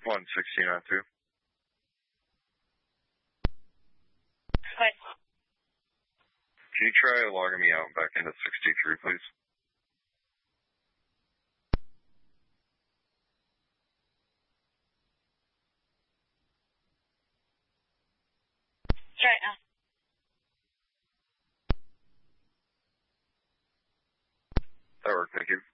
11692. What? Can you try logging me out back into 63, please? Right now. That worked, thank you.